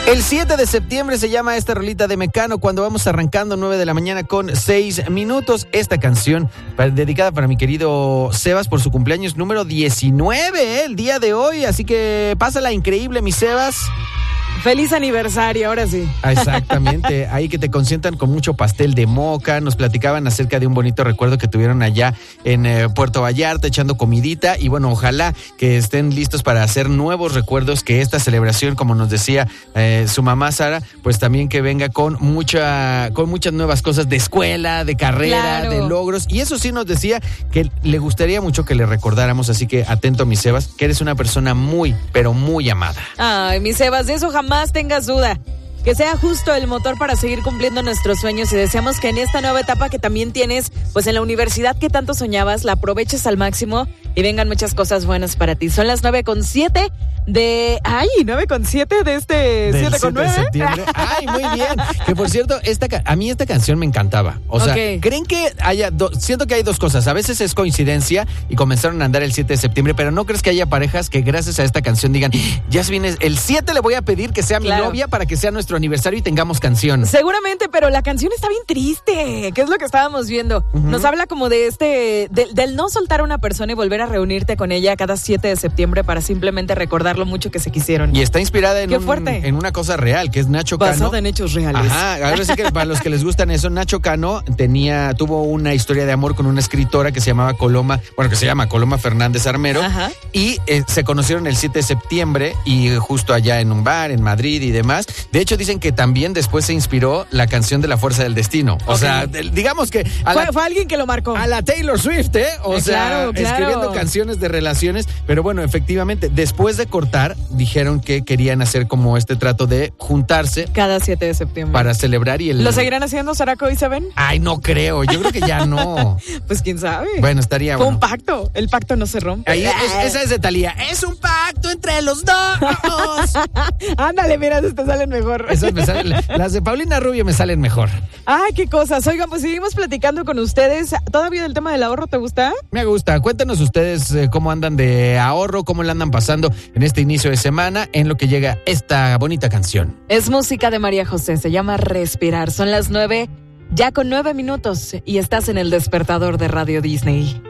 El 7 de septiembre se llama esta rolita de Mecano, cuando vamos arrancando 9 de la mañana con 6 minutos. Esta canción dedicada para mi querido Sebas por su cumpleaños número 19, el día de hoy. Así que pásala increíble, mi Sebas. Feliz aniversario, ahora sí. Exactamente, ahí que te consientan con mucho pastel de moca. Nos platicaban acerca de un bonito recuerdo que tuvieron allá en Puerto Vallarta, echando comidita. Y bueno, ojalá que estén listos para hacer nuevos recuerdos, que esta celebración, como nos decía su mamá Sara, pues también que venga con muchas nuevas cosas de escuela, de carrera, claro, de logros. Y eso sí nos decía que le gustaría mucho que le recordáramos, así que atento, mi Sebas, que eres una persona muy, pero muy amada. Ay, mi Sebas, de eso jamás tengas duda. Que sea justo el motor para seguir cumpliendo nuestros sueños, y deseamos que en esta nueva etapa que también tienes, pues en la universidad que tanto soñabas, la aproveches al máximo y vengan muchas cosas buenas para ti. Son las 9:07 de... ¡Ay! 9:07 de este 7:9 de septiembre. ¡Ay, muy bien! Que por cierto, a mí esta canción me encantaba. O sea, okay, ¿creen que haya... siento que hay dos cosas. A veces es coincidencia y comenzaron a andar el 7 de septiembre, pero ¿no crees que haya parejas que gracias a esta canción digan, ya se viene, el 7 le voy a pedir que sea mi novia para que sea nuestro aniversario y tengamos canción? Seguramente, pero la canción está bien triste, que es lo que estábamos viendo. Nos habla como de del no soltar a una persona y volver a reunirte con ella cada 7 de septiembre para simplemente recordar lo mucho que se quisieron. Y está inspirada en una cosa real, que es Nacho Cano. Basada en hechos reales. Ajá, ahora sí que para los que les gustan eso, Nacho Cano tuvo una historia de amor con una escritora que se llama Coloma Fernández Armero. Ajá. Y se conocieron el 7 de septiembre y justo allá en un bar en Madrid y demás. De hecho, dicen que también después se inspiró la canción de La Fuerza del Destino. O sea, digamos que... Fue alguien que lo marcó. A la Taylor Swift, ¿eh? O sea, claro, escribiendo canciones de relaciones. Pero bueno, efectivamente, después de cortar, dijeron que querían hacer como este trato de juntarse. Cada 7 de septiembre. Para celebrar y ¿Lo seguirán haciendo, Saraco y Seven? Ay, no creo. Yo creo que ya no. Pues quién sabe. Bueno, estaría Fue bueno. un pacto. El pacto no se rompe. Ahí, esa es de Thalía. Es un pacto entre los dos. Ándale, mira, te salen mejor. Esas me salen, las de Paulina Rubio me salen mejor. Ay, qué cosas. Oigan, pues seguimos platicando con ustedes. ¿Todavía del tema del ahorro te gusta? Me gusta. Cuéntanos ustedes cómo andan de ahorro, cómo la andan pasando en este inicio de semana, en lo que llega esta bonita canción. Es música de María José, se llama Respirar. Son las 9, ya con 9 minutos, y estás en el despertador de Radio Disney.